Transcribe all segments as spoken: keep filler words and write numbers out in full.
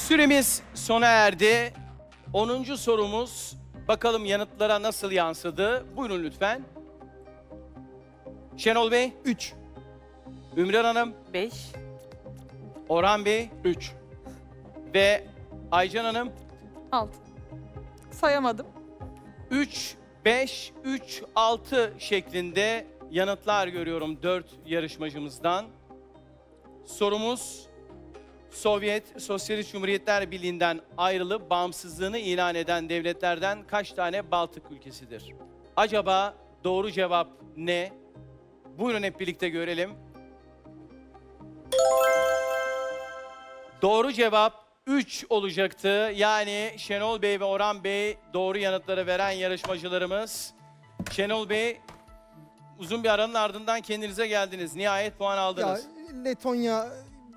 Süremiz sona erdi. onuncu sorumuz. Bakalım yanıtlara nasıl yansıdı? Buyurun lütfen. Şenol Bey, üç. Ümran Hanım, beş. Orhan Bey üç. ve Aycan Hanım. altı. Sayamadım. üç, beş, üç, altı şeklinde yanıtlar görüyorum dört yarışmacımızdan. Sorumuz, Sovyet Sosyalist Cumhuriyetler Birliği'nden ayrılıp bağımsızlığını ilan eden devletlerden kaç tane Baltık ülkesidir? Acaba doğru cevap ne? Buyurun hep birlikte görelim. Doğru cevap üç olacaktı. Yani Şenol Bey ve Orhan Bey doğru yanıtları veren yarışmacılarımız. Şenol Bey, uzun bir aranın ardından kendinize geldiniz. Nihayet puan Ya aldınız. Letonya,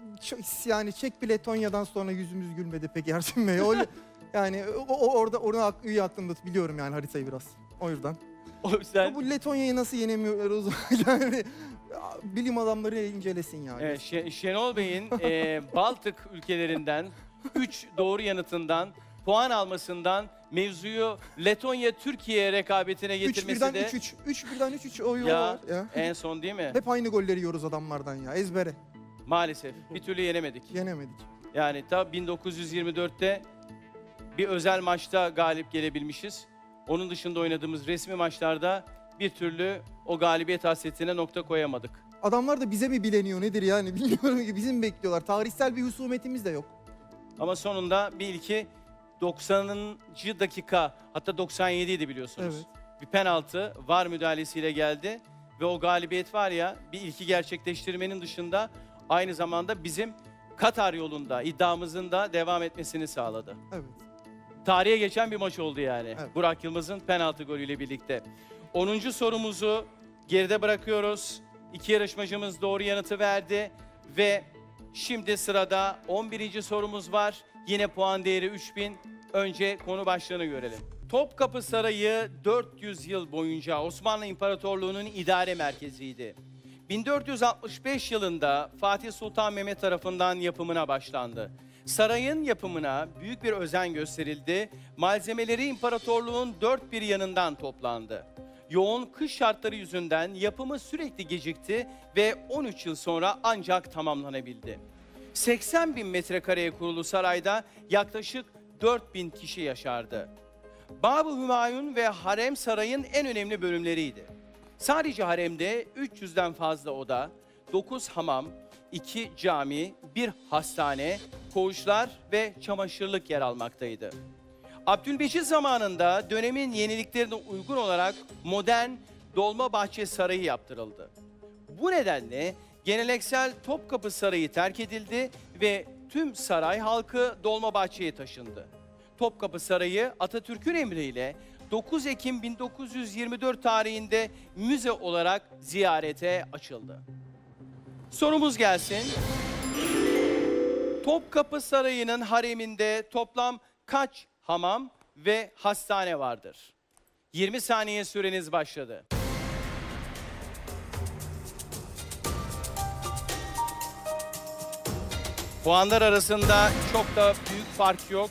ç- yani Çek bir Letonya'dan sonra yüzümüz gülmedi pek Ersin Bey. O, yani o, o- orada onu ak- iyi aklımda biliyorum yani haritayı biraz. O yüzden. O yüzden Bu Letonya'yı nasıl yenemiyoruz? Yani bilim adamları incelesin yani. evet, Şe- Şenol Bey'in e, Baltık ülkelerinden üç doğru yanıtından puan almasından mevzuyu Letonya-Türkiye rekabetine üç getirmesi birden de üç üç. üç birden üç üç oyu ya, var ya. en son değil mi? Hep aynı golleri yiyoruz adamlardan ya ezbere. Maalesef bir türlü yenemedik. Yenemedik. Yani ta bin dokuz yüz yirmi dörtte bir özel maçta galip gelebilmişiz. Onun dışında oynadığımız resmi maçlarda bir türlü o galibiyet hasretine nokta koyamadık. Adamlar da bize mi bileniyor nedir yani bilmiyorum ki bizim bekliyorlar. Tarihsel bir husumetimiz de yok. Ama sonunda bir ilki doksanıncı dakika, hatta doksan yedi idi biliyorsunuz. Evet. Bir penaltı VAR müdahalesiyle geldi ve o galibiyet var ya, bir ilki gerçekleştirmenin dışında aynı zamanda bizim Katar yolunda iddiamızın da devam etmesini sağladı. Evet. Tarihe geçen bir maç oldu yani. Evet. Burak Yılmaz'ın penaltı golüyle birlikte. onuncu sorumuzu geride bırakıyoruz. İki yarışmacımız doğru yanıtı verdi ve şimdi sırada on birinci sorumuz var. Yine puan değeri üç bin. Önce konu başlığını görelim. Topkapı Sarayı dört yüz yıl boyunca Osmanlı İmparatorluğu'nun idare merkeziydi. bin dört yüz altmış beş yılında Fatih Sultan Mehmet tarafından yapımına başlandı. Sarayın yapımına büyük bir özen gösterildi. Malzemeleri imparatorluğun dört bir yanından toplandı. Yoğun kış şartları yüzünden yapımı sürekli gecikti ve on üç yıl sonra ancak tamamlanabildi. seksen bin metrekareye kurulu sarayda yaklaşık dört bin kişi yaşardı. Bab-ı Hümayun ve Harem sarayın en önemli bölümleriydi. Sadece haremde üç yüzden fazla oda, dokuz hamam, iki cami, bir hastane, koğuşlar ve çamaşırlık yer almaktaydı. Abdülmecid zamanında dönemin yeniliklerine uygun olarak modern Dolmabahçe Sarayı yaptırıldı. Bu nedenle geleneksel Topkapı Sarayı terk edildi ve tüm saray halkı Dolmabahçe'ye taşındı. Topkapı Sarayı Atatürk'ün emriyle dokuz Ekim bin dokuz yüz yirmi dört tarihinde müze olarak ziyarete açıldı. Sorumuz gelsin. Topkapı Sarayı'nın hareminde toplam kaç hamam ve hastane vardır? yirmi saniye süreniz başladı. Puanlar arasında çok da büyük fark yok.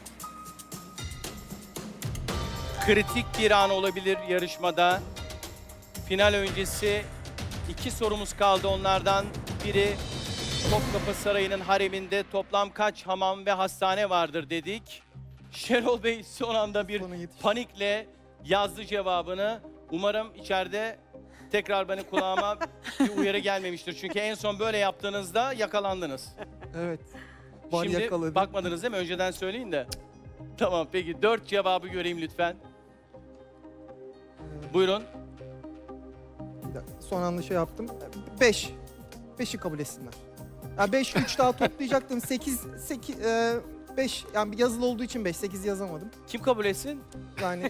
Kritik bir an olabilir yarışmada. Final öncesi iki sorumuz kaldı. Onlardan biri Topkapı Sarayı'nın hareminde toplam kaç hamam ve hastane vardır dedik. Şenol Bey son anda bir Sona yetiş- panikle yazdı cevabını. Umarım içeride tekrar benim kulağıma bir uyarı gelmemiştir. Çünkü en son böyle yaptığınızda yakalandınız. Evet. Var Şimdi yakaladı. bakmadınız değil mi? Önceden söyleyin de. Tamam peki dört cevabı göreyim lütfen. Buyurun. Bir dakika, son anda şey yaptım. beş. beşi kabul etsinler. Ya beş, üç daha toplayacaktım. sekiz, sekiz, beş. Yani yazılı olduğu için beş, sekiz yazamadım. Kim kabul etsin? Yani